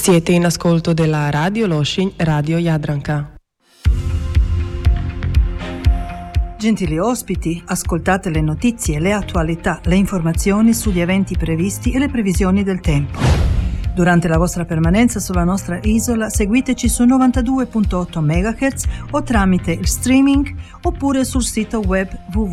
Siete in ascolto della Radio Loshin, Radio Jadranka. Gentili ospiti, ascoltate le notizie, le attualità, le informazioni sugli eventi previsti e le previsioni del tempo. Durante la vostra permanenza sulla nostra isola, seguiteci su 92.8 MHz o tramite il streaming oppure sul sito web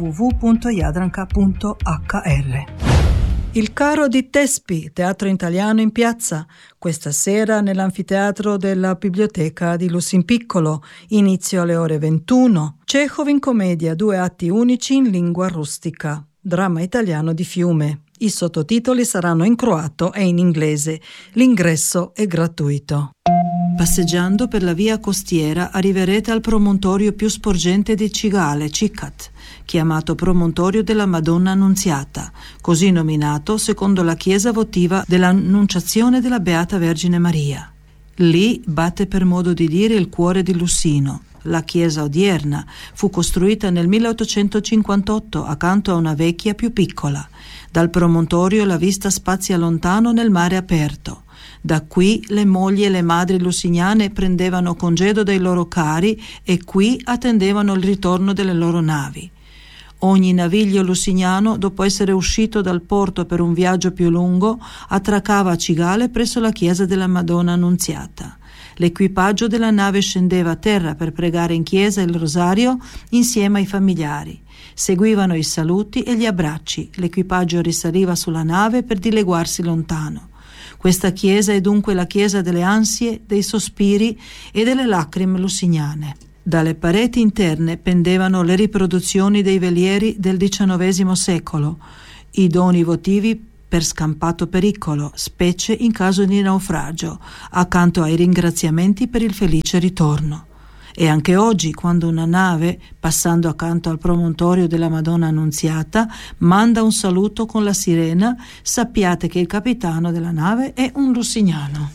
www.jadranka.hr. Il Caro di Tespi, teatro italiano in piazza, questa sera nell'anfiteatro della Biblioteca di Lussinpiccolo, inizio alle ore 21. Chekhov in commedia, 2 atti unici in lingua rustica, dramma italiano di Fiume. I sottotitoli saranno in croato e in inglese. L'ingresso è gratuito. Passeggiando per la via costiera arriverete al promontorio più sporgente di Cigale, Cicat, chiamato promontorio della Madonna Annunziata, così nominato secondo la chiesa votiva dell'Annunciazione della Beata Vergine Maria. Lì batte, per modo di dire, il cuore di Lussino. La chiesa odierna fu costruita nel 1858 accanto a una vecchia più piccola. Dal promontorio la vista spazia lontano nel mare aperto. Da qui le mogli e le madri lusignane prendevano congedo dai loro cari e qui attendevano il ritorno delle loro navi. Ogni naviglio lusignano, dopo essere uscito dal porto per un viaggio più lungo, attraccava a Cigale presso la chiesa della Madonna Annunziata. L'equipaggio della nave scendeva a terra per pregare in chiesa il rosario insieme ai familiari. Seguivano i saluti e gli abbracci. L'equipaggio risaliva sulla nave per dileguarsi lontano. Questa chiesa è dunque la chiesa delle ansie, dei sospiri e delle lacrime lusignane. Dalle pareti interne pendevano le riproduzioni dei velieri del XIX secolo, i doni votivi per scampato pericolo, specie in caso di naufragio, accanto ai ringraziamenti per il felice ritorno. E anche oggi, quando una nave, passando accanto al promontorio della Madonna Annunziata, manda un saluto con la sirena, sappiate che il capitano della nave è un lusignano.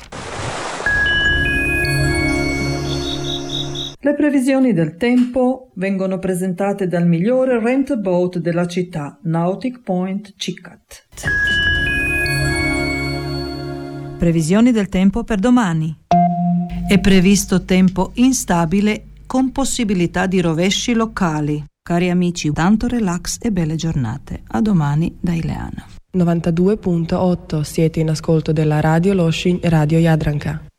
Le previsioni del tempo vengono presentate dal migliore rent boat della città, Nautic Point Cicat. Previsioni del tempo per domani. È previsto tempo instabile con possibilità di rovesci locali. Cari amici, tanto relax e belle giornate. A domani da Ileana. 92.8, siete in ascolto della Radio Loshin, Radio Jadranka.